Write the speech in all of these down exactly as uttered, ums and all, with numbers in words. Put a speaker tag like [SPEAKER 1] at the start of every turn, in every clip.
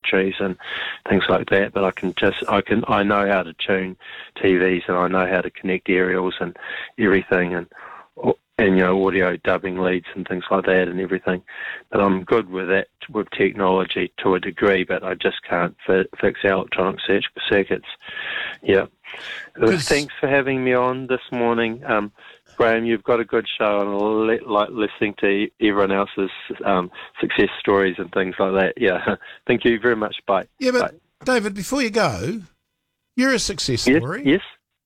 [SPEAKER 1] batteries and things like that. But I can just, I can, I know how to tune T Vs, and I know how to connect aerials and everything, and and you know, audio dubbing leads and things like that and everything. But I'm good with that, with technology to a degree, but I just can't fi- fix electronic cir- circuits. Yeah. Thanks for having me on this morning. Um, Graham, you've got a good show, and I like listening to everyone else's um, success stories and things like that. Yeah. Thank you very much. Bye.
[SPEAKER 2] Yeah, but
[SPEAKER 1] Bye.
[SPEAKER 2] David, before you go, you're a success
[SPEAKER 1] Yes,
[SPEAKER 2] story.
[SPEAKER 1] yes.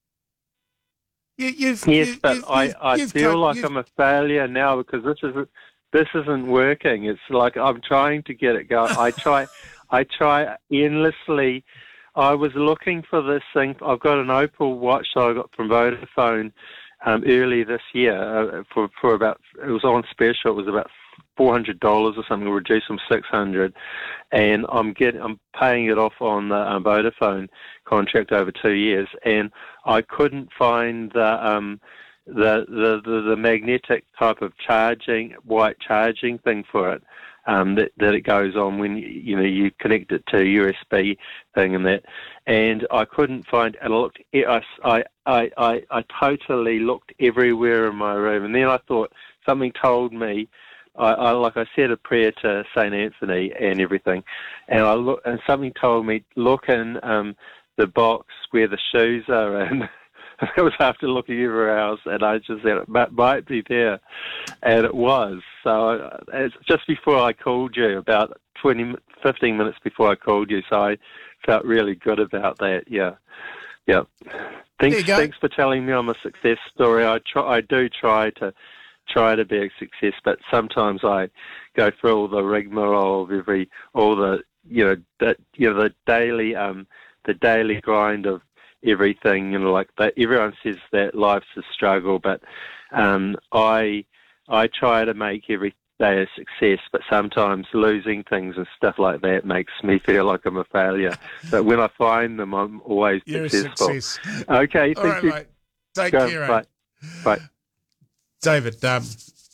[SPEAKER 2] You, you've,
[SPEAKER 1] Yes,
[SPEAKER 2] you,
[SPEAKER 1] but
[SPEAKER 2] you've,
[SPEAKER 1] I,
[SPEAKER 2] you've,
[SPEAKER 1] I
[SPEAKER 2] you've
[SPEAKER 1] feel
[SPEAKER 2] come-
[SPEAKER 1] like
[SPEAKER 2] you've-
[SPEAKER 1] I'm a failure now because this isn't this isn't working. It's like I'm trying to get it going. I try, I try endlessly. I was looking for this thing. I've got an Opal watch that I got from Vodafone um, early this year uh, for for about. It was on special. It was about four hundred dollars or something, reduced from six hundred, and I'm getting I'm paying it off on the um, Vodafone contract over two years, and I couldn't find the um the the the, the magnetic type of charging white charging thing for it. Um, that, that it goes on when you, you know you connect it to a U S B thing and that, and I couldn't find. And I looked, I, I, I, I, I totally looked everywhere in my room, and then I thought something told me. I, I like I said a prayer to Saint Anthony and everything, and I look and something told me look in um, the box where the shoes are in. It was after looking everywhere else, and I just said it might, might be there, and it was. So uh, it's just before I called you, about twenty, fifteen minutes before I called you, so I felt really good about that. Yeah, yeah. Thanks, thanks for telling me I'm a success story. I try, I do try to try to be a success, but sometimes I go through all the rigmarole of every, all the you know, the, you know, the daily, um, the daily grind of everything, you know, like that. Everyone says that life's a struggle, but um, I I try to make every day a success, but sometimes losing things and stuff like that makes me feel like I'm a failure. But when I find them, I'm always
[SPEAKER 2] You're
[SPEAKER 1] successful.
[SPEAKER 2] a success.
[SPEAKER 1] Okay,
[SPEAKER 2] All
[SPEAKER 1] thank
[SPEAKER 2] right,
[SPEAKER 1] you.
[SPEAKER 2] mate. Take
[SPEAKER 1] Go,
[SPEAKER 2] care,
[SPEAKER 1] bye.
[SPEAKER 2] eh?
[SPEAKER 1] Bye.
[SPEAKER 2] David, um,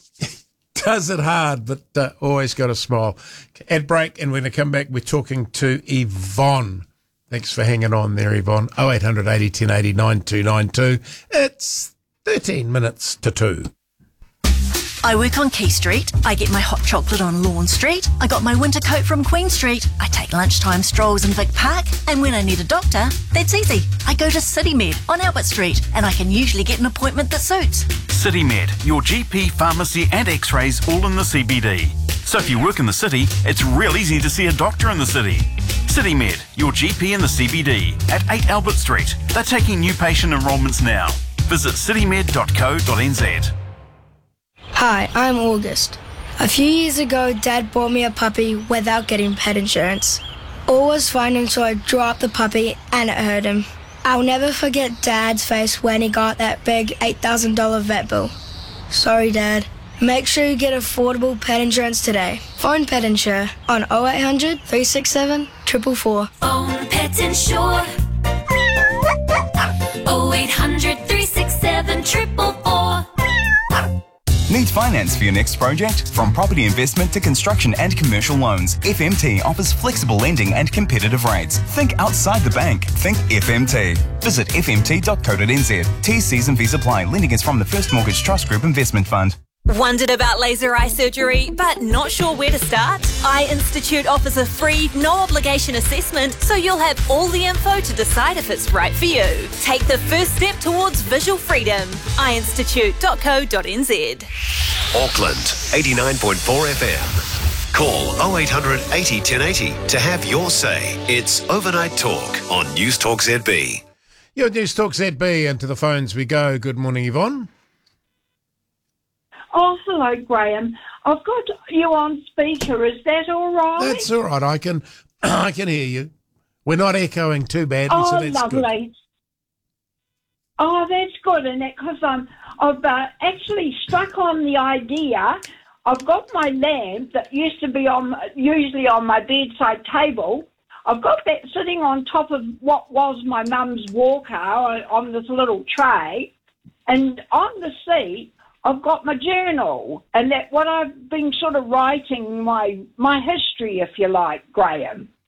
[SPEAKER 2] does it hard, but uh, always got a smile. Ad break, and we're going to come back. We're talking to Yvonne. Thanks for hanging on there, Yvonne. oh eight hundred eighty ten eighty nine two nine two. It's thirteen minutes to two.
[SPEAKER 3] I work on Key Street. I get my hot chocolate on Lawn Street. I got my winter coat from Queen Street. I take lunchtime strolls in Vic Park. And when I need a doctor, that's easy. I go to CityMed on Albert Street, and I can usually get an appointment that suits.
[SPEAKER 4] CityMed, your G P, pharmacy and x-rays all in the C B D. So if you work in the city, it's real easy to see a doctor in the city. CityMed, your G P in the C B D at eight Albert Street. They're taking new patient enrolments now. Visit citymed dot co dot n z.
[SPEAKER 5] Hi, I'm August. A few years ago, Dad bought me a puppy without getting pet insurance. All was fine until I dropped the puppy and it hurt him. I'll never forget Dad's face when he got that big eight thousand dollars vet bill. Sorry, Dad. Make sure you get affordable pet insurance today. Phone Pet Insure on oh eight hundred three six seven four four four.
[SPEAKER 6] Phone Pet Insure. oh eight hundred three six seven four four four.
[SPEAKER 7] Need finance for your next project? From property investment to construction and commercial loans, F M T offers flexible lending and competitive rates. Think outside the bank. Think F M T. Visit f m t dot co dot n z. T Cs and fees apply. Lending is from the First Mortgage Trust Group Investment Fund.
[SPEAKER 3] Wondered about laser eye surgery, but not sure where to start? Eye Institute offers a free, no-obligation assessment, so you'll have all the info to decide if it's right for you. Take the first step towards visual freedom. eye institute dot co dot n z.
[SPEAKER 8] Auckland, eighty-nine point four F M. Call oh eight hundred eighty ten eighty to have your say. It's Overnight Talk on News Talk Z B.
[SPEAKER 2] Your News Talk Z B, and to the phones we go. Good morning, Yvonne.
[SPEAKER 9] Oh, hello, Graham. I've got you on speaker. Is that all right?
[SPEAKER 2] That's all right. I can, I can hear you. We're not echoing too badly,
[SPEAKER 9] oh,
[SPEAKER 2] so that's
[SPEAKER 9] lovely.
[SPEAKER 2] good.
[SPEAKER 9] Oh, that's good. And because I'm, I've uh, actually struck on the idea. I've got my lamp that used to be on, usually on my bedside table. I've got that sitting on top of what was my mum's walker on this little tray, and on the seat I've got my journal, and that what I've been sort of writing my my history, if you like, Graham.